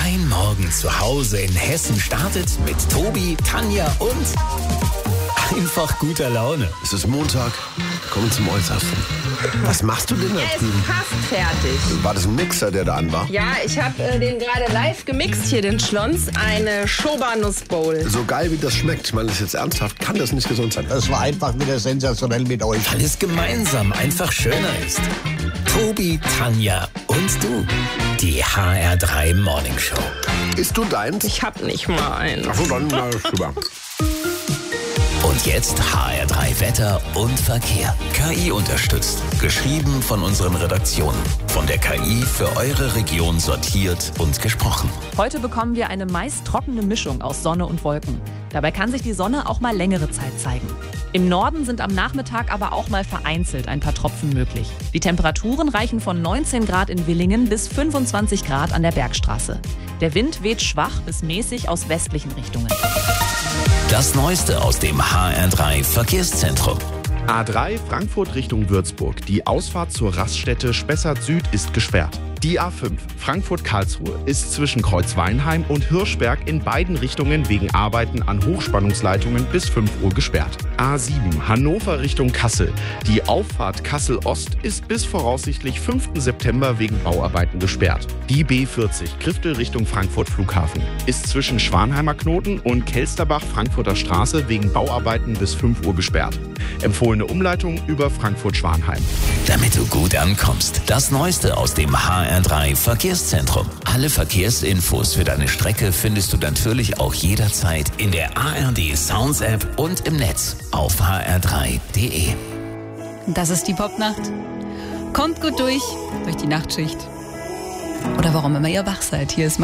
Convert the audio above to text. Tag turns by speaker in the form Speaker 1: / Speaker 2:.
Speaker 1: Dein Morgen zu Hause in Hessen startet mit Tobi, Tanja und einfach guter Laune.
Speaker 2: Es ist Montag, kommen zum Äußersten. Was machst du denn da
Speaker 3: Er
Speaker 2: drüben?
Speaker 3: ist fast fertig.
Speaker 2: War das ein Mixer, der da an war?
Speaker 3: Ja, ich habe den gerade live gemixt hier, den Schlons. Eine Schoba-Nuss-Bowl.
Speaker 2: So geil wie das schmeckt, ich meine das ist jetzt ernsthaft, kann das nicht gesund sein.
Speaker 4: Das war einfach wieder sensationell mit euch.
Speaker 1: Weil es gemeinsam einfach schöner ist. Tobi, Tanja und du. Die HR3 Morning Show.
Speaker 2: Isst du deins?
Speaker 3: Ich hab nicht mal einen.
Speaker 2: Achso, dann na, super.
Speaker 1: Und jetzt HR3 Wetter und Verkehr. KI unterstützt. Geschrieben von unseren Redaktionen. Von der KI für eure Region sortiert und gesprochen.
Speaker 5: Heute bekommen wir eine meist trockene Mischung aus Sonne und Wolken. Dabei kann sich die Sonne auch mal längere Zeit zeigen. Im Norden sind am Nachmittag aber auch mal vereinzelt ein paar Tropfen möglich. Die Temperaturen reichen von 19 Grad in Willingen bis 25 Grad an der Bergstraße. Der Wind weht schwach bis mäßig aus westlichen Richtungen.
Speaker 1: Das Neueste aus dem HR3 Verkehrszentrum.
Speaker 6: A3 Frankfurt Richtung Würzburg. Die Ausfahrt zur Raststätte Spessart Süd ist gesperrt. Die A5 Frankfurt-Karlsruhe ist zwischen Kreuzweinheim und Hirschberg in beiden Richtungen wegen Arbeiten an Hochspannungsleitungen bis 5 Uhr gesperrt. A7 Hannover Richtung Kassel. Die Auffahrt Kassel-Ost ist bis voraussichtlich 5. September wegen Bauarbeiten gesperrt. Die B40 Kriftel Richtung Frankfurt Flughafen ist zwischen Schwanheimer Knoten und Kelsterbach Frankfurter Straße wegen Bauarbeiten bis 5 Uhr gesperrt. Empfohlene Umleitung über Frankfurt-Schwanheim.
Speaker 1: Damit du gut ankommst. Das Neueste aus dem HR3 Verkehrszentrum. Alle Verkehrsinfos für deine Strecke findest du natürlich auch jederzeit in der ARD Sounds App und im Netz auf hr3.de.
Speaker 7: Das ist die Popnacht. Kommt gut durch die Nachtschicht. Oder warum immer ihr wach seid. Hier ist